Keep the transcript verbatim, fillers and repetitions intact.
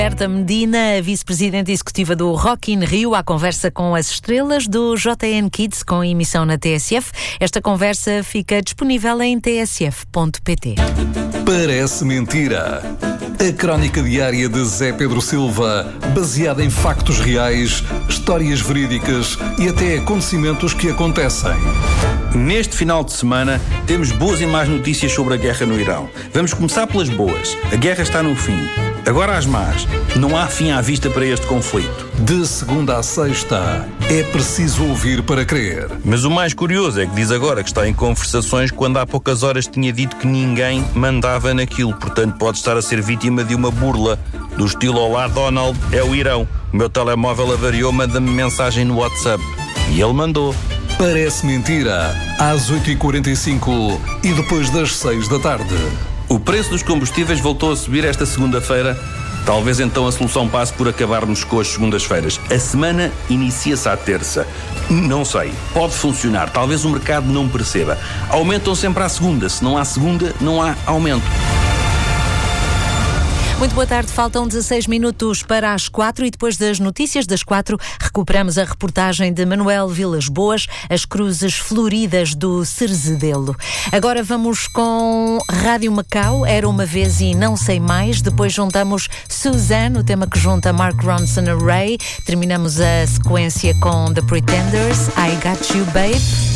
Berta Medina, a vice-presidente executiva do Rock in Rio, à conversa com as estrelas do J N Kids com emissão na T S F. Esta conversa fica disponível em t s f ponto p t. Parece mentira. A crónica diária de Zé Pedro Silva, baseada em factos reais, histórias verídicas e até acontecimentos que acontecem. Neste final de semana temos boas e más notícias sobre a guerra no Irão. Vamos começar pelas boas. A guerra está no fim. Agora as más. Não há fim à vista para este conflito. De segunda a sexta, é preciso ouvir para crer. Mas o mais curioso é que diz agora que está em conversações quando há poucas horas tinha dito que ninguém mandava naquilo. Portanto, pode estar a ser vítima de uma burla. Do estilo Olá Donald, é o Irão. O meu telemóvel avariou, manda-me mensagem no WhatsApp. E ele mandou. Parece mentira. Às oito e quarenta e cinco e depois das seis da tarde. O preço dos combustíveis voltou a subir esta segunda-feira. Talvez então a solução passe por acabarmos com as segundas-feiras. A semana inicia-se à terça. Não sei. Pode funcionar. Talvez o mercado não perceba. Aumentam sempre à segunda. Se não há segunda, não há aumento. Muito boa tarde, faltam dezasseis minutos para as quatro e depois das notícias das quatro recuperamos a reportagem de Manuel Vilas Boas, as cruzes floridas do Cerzedelo. Agora vamos com Rádio Macau, Era Uma Vez e Não Sei Mais, depois juntamos Suzanne, o tema que junta Mark Ronson e Ray, terminamos a sequência com The Pretenders, I Got You Babe.